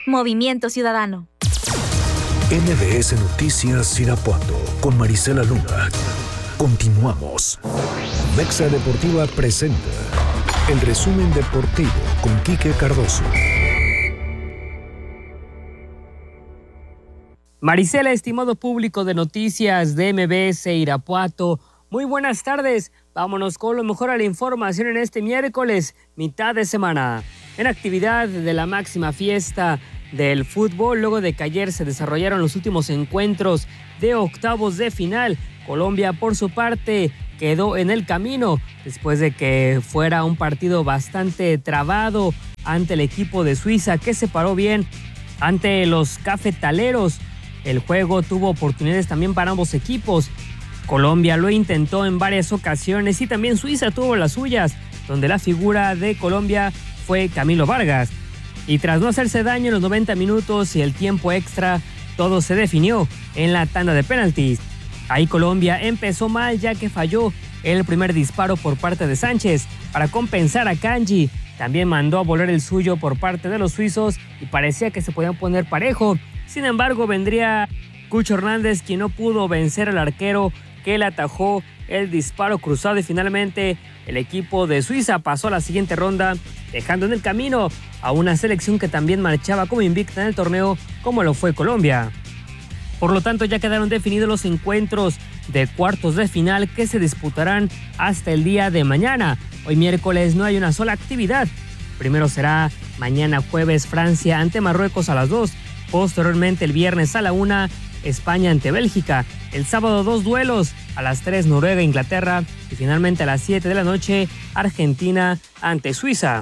Movimiento Ciudadano. MBS Noticias Irapuato con Marisela Luna. Continuamos. Mexa Deportiva presenta el resumen deportivo con Quique Cardoso. Marisela, estimado público de noticias de MBS Irapuato, muy buenas tardes. Vámonos con lo mejor a la información en este miércoles, mitad de semana. En actividad de la máxima fiesta del fútbol, luego de que ayer se desarrollaron los últimos encuentros de octavos de final, Colombia, por su parte, quedó en el camino después de que fuera un partido bastante trabado ante el equipo de Suiza, que se paró bien ante los cafetaleros. El juego tuvo oportunidades también para ambos equipos. Colombia lo intentó en varias ocasiones y también Suiza tuvo las suyas, donde la figura de Colombia fue Camilo Vargas. Y tras no hacerse daño en los 90 minutos y el tiempo extra, todo se definió en la tanda de penaltis. Ahí Colombia empezó mal, ya que falló el primer disparo por parte de Sánchez. Para compensar a Kanji, también mandó a volar el suyo por parte de los suizos y parecía que se podían poner parejo. Sin embargo, vendría Cucho Hernández, quien no pudo vencer al arquero que le atajó el disparo cruzado, y finalmente el equipo de Suiza pasó a la siguiente ronda, dejando en el camino a una selección que también marchaba como invicta en el torneo, como lo fue Colombia. Por lo tanto, ya quedaron definidos los encuentros de cuartos de final que se disputarán hasta el día de mañana. Hoy miércoles no hay una sola actividad. Primero será mañana jueves Francia ante Marruecos a las 2. Posteriormente el viernes a la 1, España ante Bélgica. El sábado 2 duelos, a las 3 Noruega e Inglaterra. Y finalmente a las 7 de la noche Argentina ante Suiza.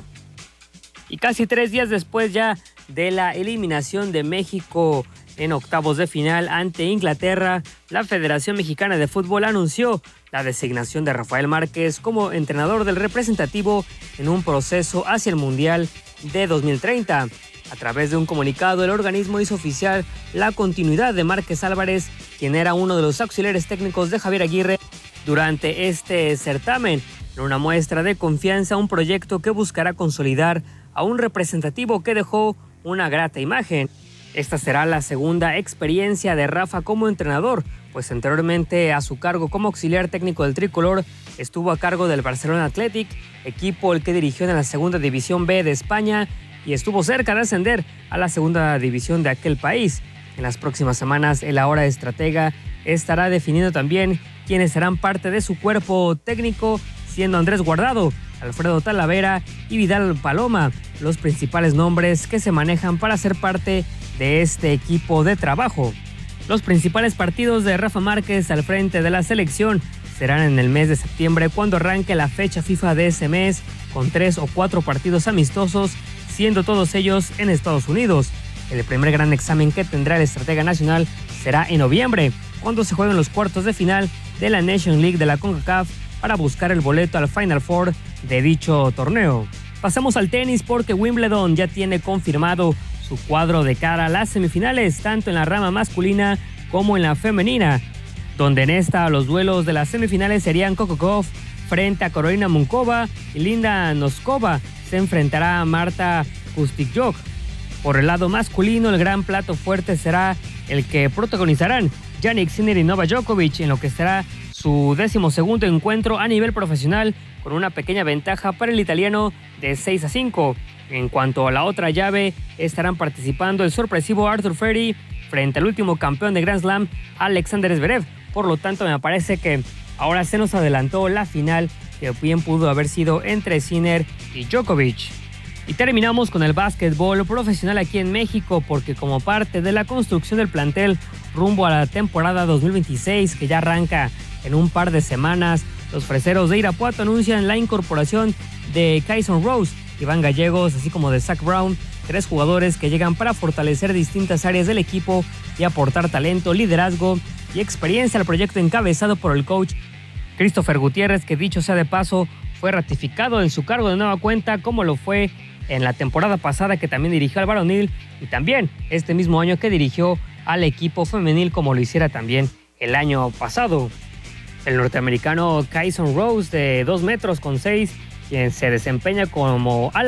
Y casi 3 días después ya de la eliminación de México en octavos de final ante Inglaterra, la Federación Mexicana de Fútbol anunció la designación de Rafael Márquez como entrenador del representativo en un proceso hacia el Mundial de 2030. A través de un comunicado, el organismo hizo oficial la continuidad de Márquez Álvarez, quien era uno de los auxiliares técnicos de Javier Aguirre durante este certamen, en una muestra de confianza a un proyecto que buscará consolidar a un representativo que dejó una grata imagen. Esta será la segunda experiencia de Rafa como entrenador, pues anteriormente a su cargo como auxiliar técnico del tricolor estuvo a cargo del Barcelona Athletic, equipo el que dirigió en la segunda división B de España y estuvo cerca de ascender a la segunda división de aquel país. En las próximas semanas, el ahora estratega estará definiendo también quiénes serán parte de su cuerpo técnico, siendo Andrés Guardado, Alfredo Talavera y Vidal Paloma los principales nombres que se manejan para ser parte de este equipo de trabajo. Los principales partidos de Rafa Márquez al frente de la selección serán en el mes de septiembre, cuando arranque la fecha FIFA de ese mes, con 3 o 4 partidos amistosos, siendo todos ellos en Estados Unidos. El primer gran examen que tendrá el estratega nacional será en noviembre, cuando se jueguen los cuartos de final de la Nation League de la CONCACAF para buscar el boleto al Final Four de dicho torneo. Pasamos al tenis, porque Wimbledon ya tiene confirmado su cuadro de cara a las semifinales, tanto en la rama masculina como en la femenina, donde en esta los duelos de las semifinales serían Coco Gauff frente a Carolina Munkova y Linda Noskova se enfrentará a Marta Kustytjok. Por el lado masculino, el gran plato fuerte será el que protagonizarán Jannik Sinner y Novak Djokovic, en lo que será su 12º encuentro a nivel profesional, con una pequeña ventaja para el italiano de 6-5. En cuanto a la otra llave, estarán participando el sorpresivo Arthur Ferry frente al último campeón de Grand Slam, Alexander Zverev. Por lo tanto, me parece que ahora se nos adelantó la final, que bien pudo haber sido entre Sinner y Djokovic. Y terminamos con el básquetbol profesional aquí en México, porque como parte de la construcción del plantel rumbo a la temporada 2026, que ya arranca en un par de semanas, los freseros de Irapuato anuncian la incorporación de Kyson Rose, Iván Gallegos, así como de Zach Brown, 3 jugadores que llegan para fortalecer distintas áreas del equipo y aportar talento, liderazgo y experiencia al proyecto encabezado por el coach Christopher Gutiérrez, que dicho sea de paso, fue ratificado en su cargo de nueva cuenta, como lo fue en la temporada pasada, que también dirigió al varonil, y también este mismo año que dirigió al equipo femenil, como lo hiciera también el año pasado. El norteamericano Kyson Rose, de 2 metros con 6, quien se desempeña como ala,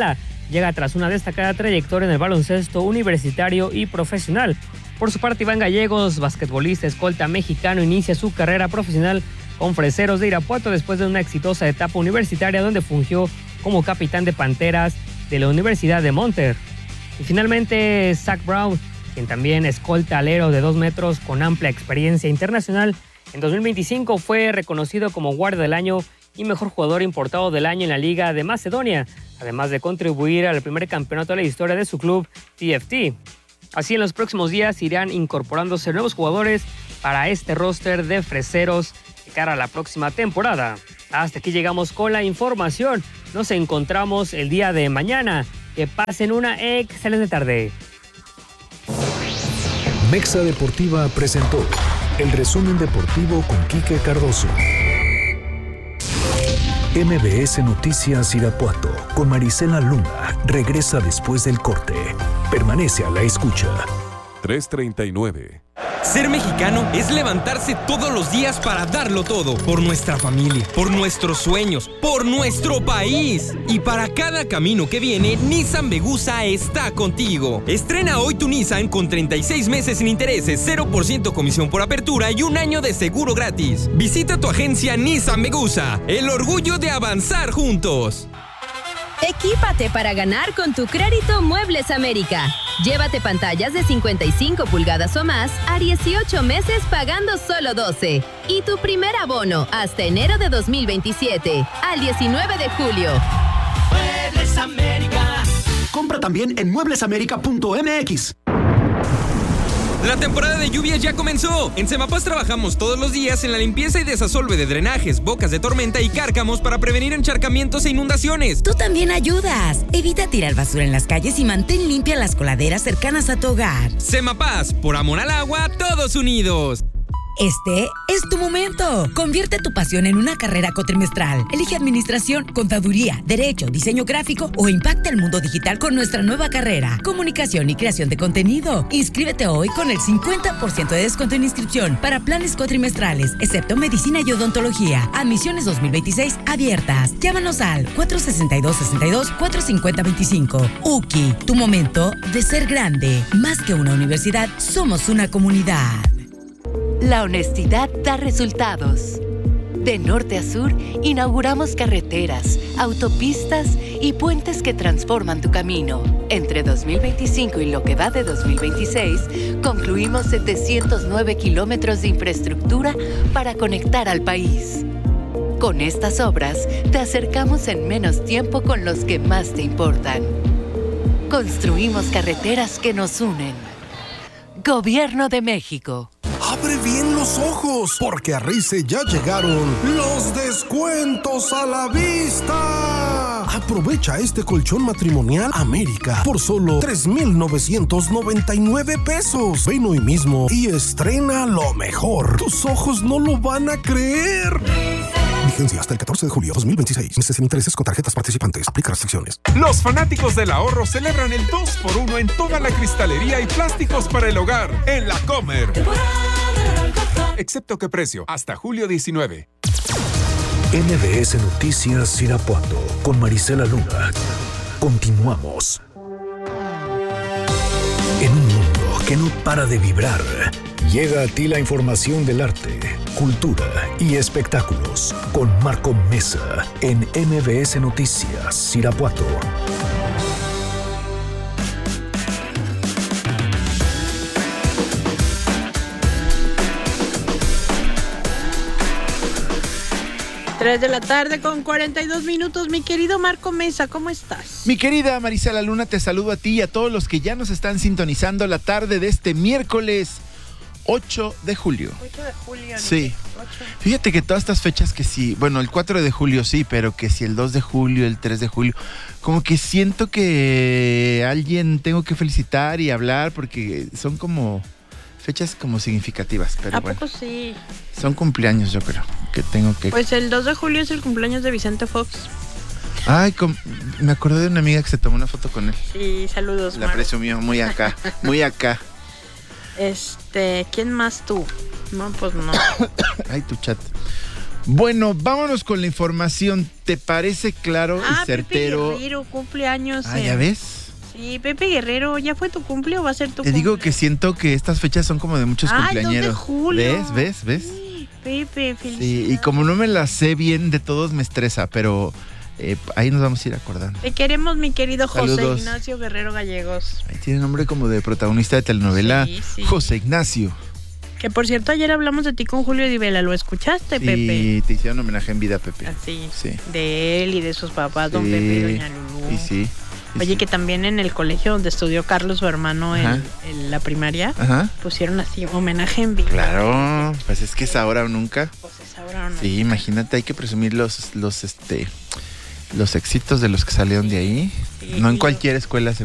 llega tras una destacada trayectoria en el baloncesto universitario y profesional. Por su parte, Iván Gallegos, basquetbolista escolta mexicano, inicia su carrera profesional con Freseros de Irapuato después de una exitosa etapa universitaria donde fungió como capitán de Panteras de la Universidad de Monterrey. Y finalmente, Zach Brown, quien también escolta alero de 2 metros con amplia experiencia internacional, en 2025 fue reconocido como guardia del año y mejor jugador importado del año en la Liga de Macedonia, además de contribuir al primer campeonato de la historia de su club TFT. Así, en los próximos días irán incorporándose nuevos jugadores para este roster de Freseros de cara a la próxima temporada. Hasta aquí llegamos con la información. Nos encontramos el día de mañana. Que pasen una excelente tarde. Mexa Deportiva presentó el resumen deportivo con Quique Cardoso. MBS Noticias Irapuato con Marisela Luna regresa después del corte. Permanece a la escucha. 3:39. Ser mexicano es levantarse todos los días para darlo todo, por nuestra familia, por nuestros sueños, por nuestro país. Y para cada camino que viene, Nissan Vegusa está contigo. Estrena hoy tu Nissan con 36 meses sin intereses, 0% comisión por apertura y 1 año de seguro gratis. Visita tu agencia Nissan Vegusa, el orgullo de avanzar juntos. Equípate para ganar con tu crédito Muebles América. Llévate pantallas de 55 pulgadas o más a 18 meses pagando solo 12. Y tu primer abono hasta enero de 2027, al 19 de julio. Muebles América. Compra también en mueblesamerica.mx. La temporada de lluvias ya comenzó. En Semapas trabajamos todos los días en la limpieza y desasolve de drenajes, bocas de tormenta y cárcamos para prevenir encharcamientos e inundaciones. Tú también ayudas. Evita tirar basura en las calles y mantén limpias las coladeras cercanas a tu hogar. Semapas, por amor al agua, todos unidos. Este es tu momento. Convierte tu pasión en una carrera cuatrimestral. Elige administración, contaduría, derecho, diseño gráfico o impacta el mundo digital con nuestra nueva carrera. Comunicación y creación de contenido. Inscríbete hoy con el 50% de descuento en inscripción para planes cuatrimestrales, excepto medicina y odontología. Admisiones 2026 abiertas. Llámanos al 462-62-450-25. UKI, tu momento de ser grande. Más que una universidad, somos una comunidad. La honestidad da resultados. De norte a sur, inauguramos carreteras, autopistas y puentes que transforman tu camino. Entre 2025 y lo que va de 2026, concluimos 709 kilómetros de infraestructura para conectar al país. Con estas obras, te acercamos en menos tiempo con los que más te importan. Construimos carreteras que nos unen. Gobierno de México. Abre bien los ojos, porque a Rice ya llegaron los descuentos a la vista. Aprovecha este colchón matrimonial América por solo 3,999 pesos. Ven hoy mismo y estrena lo mejor. Tus ojos no lo van a creer. Vigencia hasta el 14 de julio 2026. Meses sin intereses con tarjetas participantes. Aplica restricciones. Los fanáticos del ahorro celebran el 2x1 en toda la cristalería y plásticos para el hogar en La Comer. Excepto que precio, hasta julio 19. MBS Noticias Irapuato con Marisela Luna. Continuamos. En un mundo que no para de vibrar, llega a ti la información del arte, cultura y espectáculos con Marco Mesa en MBS Noticias Irapuato. Tres de la tarde con 42 minutos. Mi querido Marco Mesa, ¿cómo estás? Mi querida Marisela Luna, te saludo a ti y a todos los que ya nos están sintonizando la tarde de este miércoles 8 de julio. 8 de julio. Sí. 8. Fíjate que todas estas fechas que sí, bueno, el 4 de julio sí, pero que si el 2 de julio, el 3 de julio, como que siento que alguien tengo que felicitar y hablar porque son como fechas como significativas, pero ¿A bueno. poco sí? Son cumpleaños, yo creo, que tengo que... Pues el 2 de julio es el cumpleaños de Vicente Fox. Ay, me acordé de una amiga que se tomó una foto con él. Sí, saludos, La presumió, muy acá, muy acá. ¿Quién más tú? No, pues no. Ay, tu chat. Bueno, vámonos con la información. ¿Te parece claro y certero? Pepe Guerrero, cumpleaños. ¿Ya ves? Sí, Pepe Guerrero, ¿ya fue tu cumple o va a ser tu cumple? Te digo que siento que estas fechas son como de muchos cumpleañeros. 2 de julio. ¿Ves? Sí, Pepe, felicidades. Sí, y como no me las sé bien de todos me estresa, pero ahí nos vamos a ir acordando. Te queremos, mi querido Saludos. José Ignacio Guerrero Gallegos. Ahí tiene nombre como de protagonista de telenovela. Sí. José Ignacio. Que por cierto, ayer hablamos de ti con Julio Divela, ¿lo escuchaste, Pepe? Sí, te hicieron homenaje en vida a Pepe. Así, sí. De él y de sus papás, don Pepe y doña Lulú. Sí. Oye, que también en el colegio donde estudió Carlos, su hermano, en la primaria, pusieron así homenaje en vida. Claro, pues es que es ahora o nunca. Pues es ahora o nunca. Sí, imagínate, hay que presumir los éxitos de los que salieron de ahí. Sí, no en cualquier escuela se